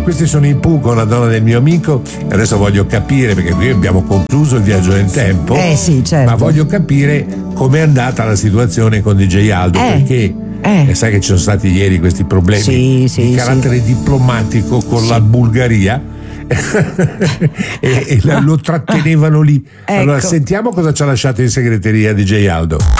Questi sono i Pooh con La donna del mio amico. Adesso voglio capire, perché qui abbiamo concluso il viaggio nel tempo. Sì, certo. Ma voglio capire com'è andata la situazione con DJ Aldo, perché sai che ci sono stati ieri questi problemi di carattere diplomatico con la Bulgaria. e lo trattenevano lì. Allora sentiamo cosa ci ha lasciato in segreteria DJ Aldo.